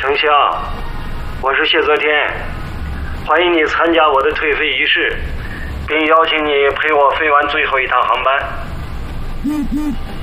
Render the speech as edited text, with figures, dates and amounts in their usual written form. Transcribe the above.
丞相，我是谢泽天，欢迎你参加我的退飞仪式，并邀请你陪我飞完最后一趟航班。